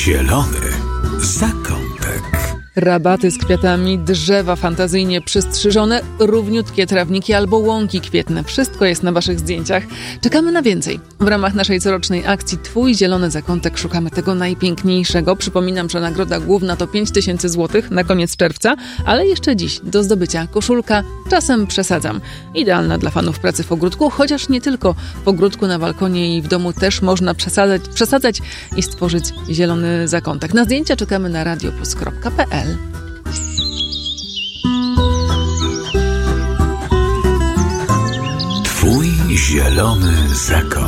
zielony zakątek. Rabaty z kwiatami, drzewa fantazyjnie przystrzyżone, równiutkie trawniki albo łąki kwietne. Wszystko jest na waszych zdjęciach. Czekamy na więcej. W ramach naszej corocznej akcji Twój zielony zakątek szukamy tego najpiękniejszego. Przypominam, że nagroda główna to 5000 zł na koniec czerwca, ale jeszcze dziś do zdobycia koszulka, czasem przesadzam. Idealna dla fanów pracy w ogródku, chociaż nie tylko. W ogródku, na balkonie i w domu też można przesadzać i stworzyć zielony zakątek. Na zdjęcia czekamy na radioplus.pl. Twój zielony zakątek.